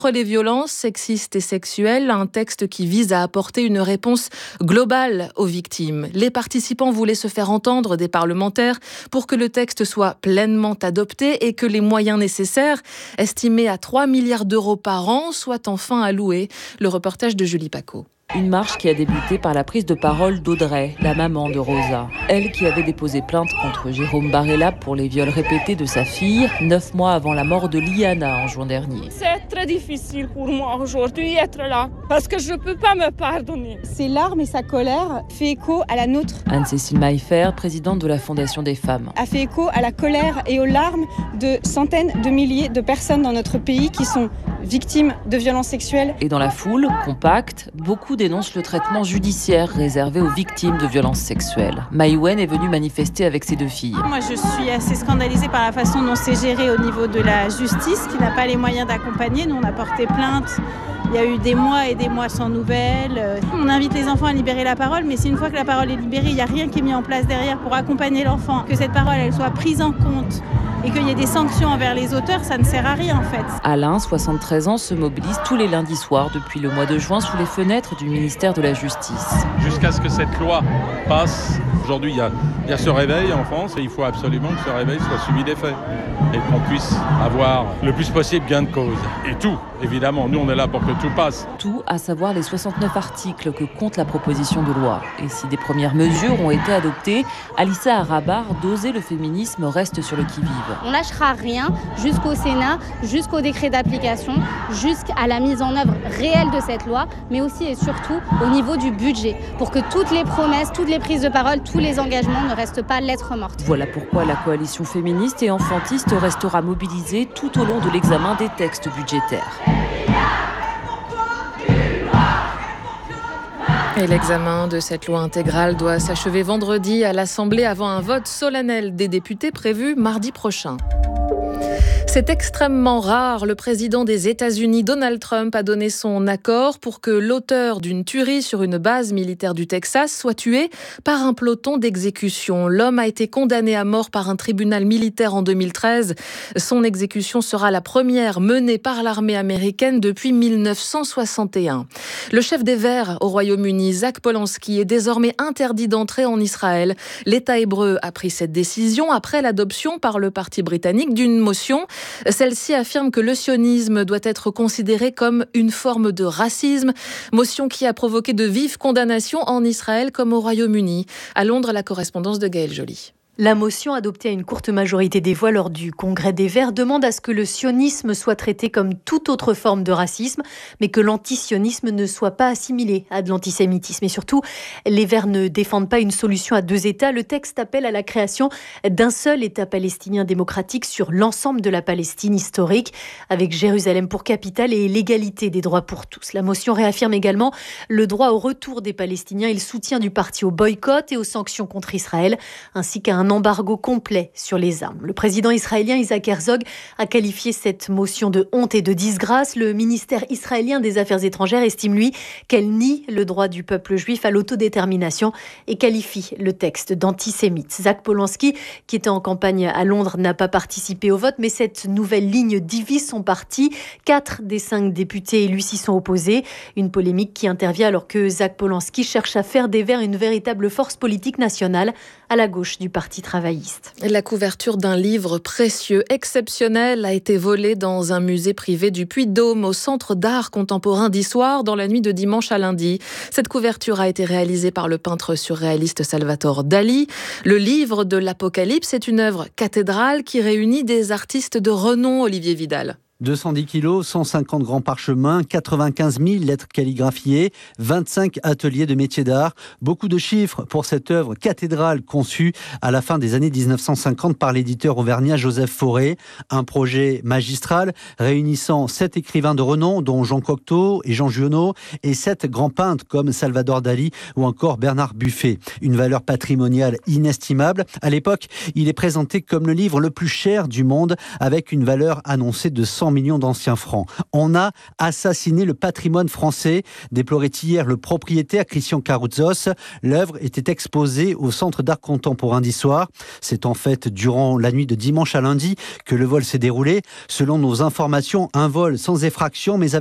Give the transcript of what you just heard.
Les violences sexistes et sexuelles, un texte qui vise à apporter une réponse globale aux victimes. Les participants voulaient se faire entendre des parlementaires pour que le texte soit pleinement adopté et que les moyens nécessaires, estimés à 3 milliards d'euros par an, soient enfin alloués. Le reportage de Julie Paco. Une marche qui a débuté par la prise de parole d'Audrey, la maman de Rosa. Elle qui avait déposé plainte contre Jérôme Barella pour les viols répétés de sa fille, 9 mois avant la mort de Liana en juin dernier. C'est très difficile pour moi aujourd'hui être là, parce que je ne peux pas me pardonner. Ses larmes et sa colère fait écho à la nôtre. Anne-Cécile Maillefer, présidente de la Fondation des femmes. A fait écho à la colère et aux larmes de centaines de milliers de personnes dans notre pays qui sont victimes de violences sexuelles. Et dans la foule, compacte, beaucoup dénoncent le traitement judiciaire réservé aux victimes de violences sexuelles. Maïwen est venue manifester avec ses 2 filles. Moi, je suis assez scandalisée par la façon dont c'est géré au niveau de la justice, qui n'a pas les moyens d'accompagner. Nous, on a porté plainte. Il y a eu des mois et des mois sans nouvelles. On invite les enfants à libérer la parole, mais c'est une fois que la parole est libérée, il n'y a rien qui est mis en place derrière pour accompagner l'enfant. Que cette parole, elle soit prise en compte et qu'il y ait des sanctions envers les auteurs, ça ne sert à rien en fait. Alain, 73 ans, se mobilise tous les lundis soirs depuis le mois de juin sous les fenêtres du ministère de la Justice. Jusqu'à ce que cette loi passe, aujourd'hui il y a ce réveil en France et il faut absolument que ce réveil soit suivi d'effets et qu'on puisse avoir le plus possible gain de cause. Et tout, évidemment, nous on est là pour que tout passe. Tout, à savoir les 69 articles que compte la proposition de loi. Et si des premières mesures ont été adoptées, Alissa Arabar, d'Oser le féminisme, reste sur le qui-vive. On lâchera rien jusqu'au Sénat, jusqu'au décret d'application, jusqu'à la mise en œuvre réelle de cette loi, mais aussi et surtout au niveau du budget, pour que toutes les promesses, toutes les prises de parole, tous les engagements ne restent pas lettre morte. Voilà pourquoi la coalition féministe et enfantiste restera mobilisée tout au long de l'examen des textes budgétaires. Et l'examen de cette loi intégrale doit s'achever vendredi à l'Assemblée avant un vote solennel des députés prévu mardi prochain. C'est extrêmement rare. Le président des États-Unis, Donald Trump, a donné son accord pour que l'auteur d'une tuerie sur une base militaire du Texas soit tué par un peloton d'exécution. L'homme a été condamné à mort par un tribunal militaire en 2013. Son exécution sera la première menée par l'armée américaine depuis 1961. Le chef des Verts au Royaume-Uni, Zach Polanski, est désormais interdit d'entrer en Israël. L'État hébreu a pris cette décision après l'adoption par le Parti britannique d'une motion. Celle-ci affirme que le sionisme doit être considéré comme une forme de racisme, motion qui a provoqué de vives condamnations en Israël comme au Royaume-Uni. À Londres, la correspondance de Gaëlle Joly. La motion adoptée à une courte majorité des voix lors du Congrès des Verts demande à ce que le sionisme soit traité comme toute autre forme de racisme, mais que l'antisionisme ne soit pas assimilé à de l'antisémitisme. Et surtout, les Verts ne défendent pas une solution à 2 États. Le texte appelle à la création d'un seul État palestinien démocratique sur l'ensemble de la Palestine historique, avec Jérusalem pour capitale et l'égalité des droits pour tous. La motion réaffirme également le droit au retour des Palestiniens et le soutien du parti au boycott et aux sanctions contre Israël, ainsi qu'à un embargo complet sur les armes. Le président israélien Isaac Herzog a qualifié cette motion de honte et de disgrâce. Le ministère israélien des Affaires étrangères estime, lui, qu'elle nie le droit du peuple juif à l'autodétermination et qualifie le texte d'antisémite. Zach Polanski, qui était en campagne à Londres, n'a pas participé au vote, mais cette nouvelle ligne divise son parti. 4 des 5 députés élus s'y sont opposés. Une polémique qui intervient alors que Zach Polanski cherche à faire des Verts une véritable force politique nationale à la gauche du Parti travailliste. La couverture d'un livre précieux, exceptionnel, a été volée dans un musée privé du Puy-de-Dôme au Centre d'art contemporain d'Issoire dans la nuit de dimanche à lundi. Cette couverture a été réalisée par le peintre surréaliste Salvatore Dali. Le livre de l'Apocalypse est une œuvre cathédrale qui réunit des artistes de renom, Olivier Vidal. 210 kilos, 150 grands parchemins, 95 000 lettres calligraphiées, 25 ateliers de métiers d'art. Beaucoup de chiffres pour cette œuvre cathédrale conçue à la fin des années 1950 par l'éditeur auvergnat Joseph Fauré. Un projet magistral réunissant 7 écrivains de renom, dont Jean Cocteau et Jean Giono, et 7 grands peintres comme Salvador Dali ou encore Bernard Buffet. Une valeur patrimoniale inestimable. À l'époque, il est présenté comme le livre le plus cher du monde, avec une valeur annoncée de 100 millions d'anciens francs. On a assassiné le patrimoine français, déplorait hier le propriétaire Christian Carouzos. L'œuvre était exposée au Centre d'art contemporain d'Issoire. C'est en fait durant la nuit de dimanche à lundi que le vol s'est déroulé. Selon nos informations, un vol sans effraction, mais